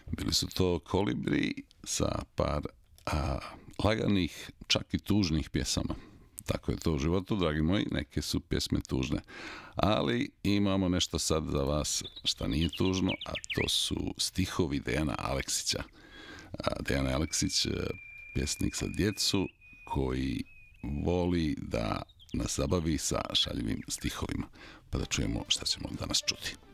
Bili su to Kolibri sa par laganih, čak i tužnih pjesama. Tako je to u životu, dragi moji, neke su pjesme tužne. Ali imamo nešto sad za vas šta nije tužno, a to su stihovi Dejana Aleksića. Dejan Aleksić, pjesnik za djecu, koji voli da nas zabavi sa šaljivim stihovima. Pa da čujemo šta ćemo danas čuti.